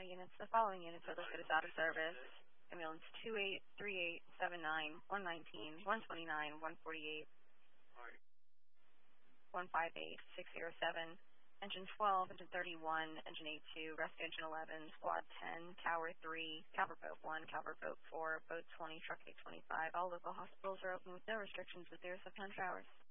units. The following units are listed as out of service. Ambulance 283879, 119, 129, 148, 158, 607, Engine 12, Engine 31, Engine 82, Rescue Engine 11, Squad 10, Tower 3, Calvert Boat 1, Calvert Boat 4, Boat 20, Truck 825. All local hospitals are open with no restrictions with 0 700 hours.